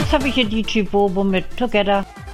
Jetzt habe ich hier DJ Bobo mit Together.